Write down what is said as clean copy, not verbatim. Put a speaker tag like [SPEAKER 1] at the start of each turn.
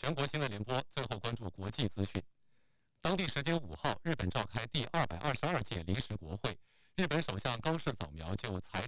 [SPEAKER 1] 全国新闻联播最后关注国际资讯。当地时间5号，日本召开第222届临时国会，日本首相高市早苗就财